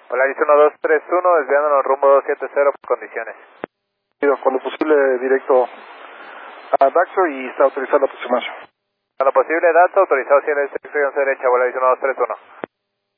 Polaris 1231, desviándonos rumbo 270 por condiciones. Con lo posible directo a Daxo y está autorizada la aproximación. Con lo posible, datos autorizados hacia la dirección derecha, Polaris 1231.